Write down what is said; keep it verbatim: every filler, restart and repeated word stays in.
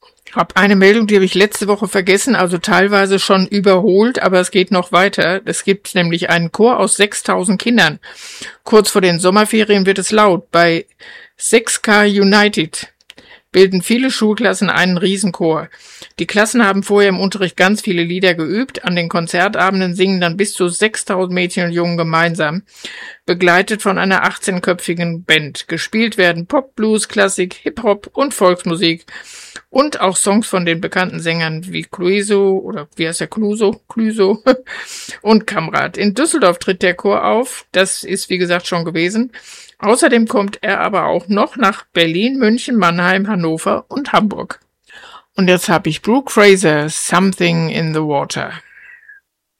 Ich habe eine Meldung, die habe ich letzte Woche vergessen, also teilweise schon überholt, aber es geht noch weiter. Es gibt nämlich einen Chor aus sechstausend Kindern. Kurz vor den Sommerferien wird es laut. Bei sechs K United bilden viele Schulklassen einen Riesenchor. Die Klassen haben vorher im Unterricht ganz viele Lieder geübt. An den Konzertabenden singen dann bis zu sechstausend Mädchen und Jungen gemeinsam, begleitet von einer achtzehnköpfigen Band. Gespielt werden Pop, Blues, Klassik, Hip-Hop und Volksmusik. Und auch Songs von den bekannten Sängern wie Clueso oder wie heißt der Cluso, Cluso und Kamrat. In Düsseldorf tritt der Chor auf. Das ist wie gesagt schon gewesen. Außerdem kommt er aber auch noch nach Berlin, München, Mannheim, Hannover und Hamburg. Und jetzt habe ich Brooke Fraser, Something in the Water.